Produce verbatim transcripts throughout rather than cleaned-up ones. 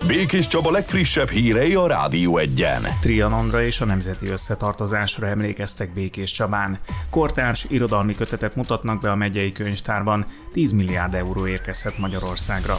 Békés Csaba legfrissebb hírei a Rádió Egyen. Trianonra és a nemzeti összetartozásra emlékeztek Békés Csabán. Kortárs irodalmi kötetet mutatnak be a megyei könyvtárban. tíz milliárd euró érkezhet Magyarországra.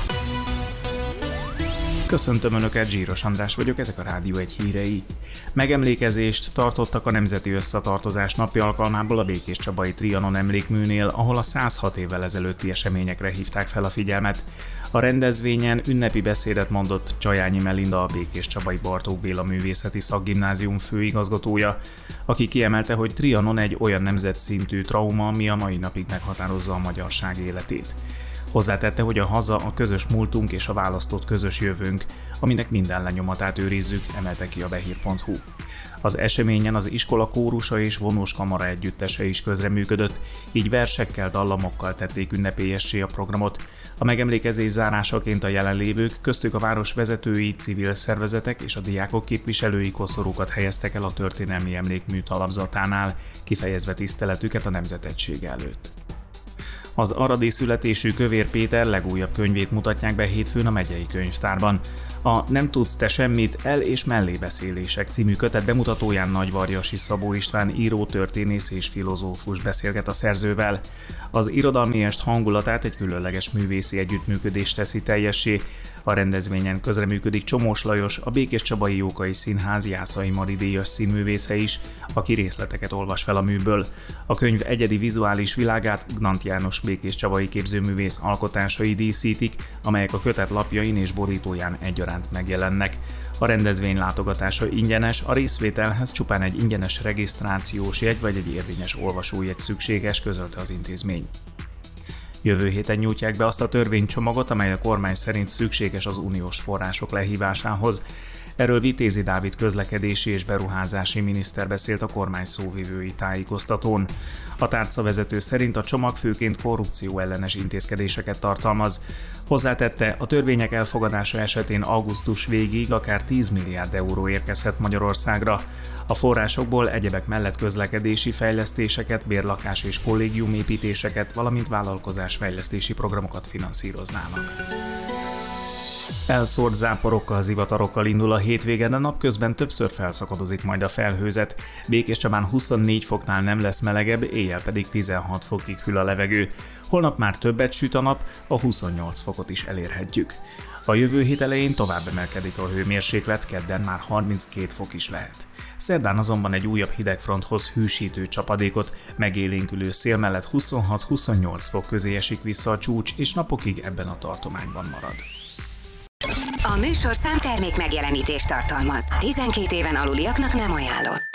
Köszöntöm Önöket, Zsíros András vagyok, ezek a Rádió Egy hírei. Megemlékezést tartottak a Nemzeti Összetartozás napja alkalmából a Békés Csabai Trianon emlékműnél, ahol a száz hat évvel ezelőtti eseményekre hívták fel a figyelmet. A rendezvényen ünnepi beszédet mondott Csajányi Melinda, a Békés Csabai Bartók Béla Művészeti Szakgimnázium főigazgatója, aki kiemelte, hogy Trianon egy olyan nemzetszintű trauma, ami a mai napig meghatározza a magyarság életét. Hozzátette, hogy a haza a közös múltunk és a választott közös jövőnk, aminek minden lenyomatát őrizzük, emelte ki a behír pont hu. Az eseményen az iskola kórusa és vonós kamara együttese is közreműködött, így versekkel, dallamokkal tették ünnepélyessé a programot. A megemlékezés zárásaként a jelenlévők, köztük a város vezetői, civil szervezetek és a diákok képviselői koszorúkat helyeztek el a történelmi emlékmű talapzatánál, kifejezve tiszteletüket a nemzetegység előtt. Az aradi születésű Kövér Péter legújabb könyvét mutatják be hétfőn a megyei könyvtárban. A Nem tudsz te semmit, el- és mellébeszélések című kötet bemutatóján Nagyvarjasi Szabó István író, történész és filozófus beszélget a szerzővel. Az irodalmi est hangulatát egy különleges művészi együttműködés teszi teljessé. A rendezvényen közreműködik Csomós Lajos, a Békés Csabai Jókai Színház Jászai Mari díjas színművésze is, aki részleteket olvas fel a műből. A könyv egyedi vizuális világát Gnant János Békés Csabai képzőművész alkotásai díszítik, amelyek a kötet lapjain és borítóján egyaránt megjelennek. A rendezvény látogatása ingyenes, a részvételhez csupán egy ingyenes regisztrációs jegy vagy egy érvényes olvasójegy szükséges, közölte az intézmény. Jövő héten nyújtják be azt a törvénycsomagot, amely a kormány szerint szükséges az uniós források lehívásához. Erről Vitézi Dávid közlekedési és beruházási miniszter beszélt a kormány szóvivői tájékoztatón. A tárcavezető szerint a csomag főként korrupció ellenes intézkedéseket tartalmaz. Hozzátette, a törvények elfogadása esetén augusztus végig akár tíz milliárd euró érkezhet Magyarországra. A forrásokból egyebek mellett közlekedési fejlesztéseket, bérlakás és kollégiumépítéseket, valamint vállalkozásfejlesztési programokat finanszíroznának. Elszórt záporokkal, zivatarokkal indul a hétvége, de napközben többször felszakadozik majd a felhőzet. Békés Csabán huszonnégy foknál nem lesz melegebb, éjjel pedig tizenhat fokig hűl a levegő. Holnap már többet süt a nap, a huszonnyolc fokot is elérhetjük. A jövő hét elején tovább emelkedik a hőmérséklet, kedden már harminckét fok is lehet. Szerdán azonban egy újabb hidegfronthoz hűsítő csapadékot, megélénkülő szél mellett huszonhat-huszonnyolc fok közé esik vissza a csúcs, és napokig ebben a tartományban marad. A műsorszám termék megjelenítést tartalmaz. tizenkét éven aluliaknak nem ajánlott.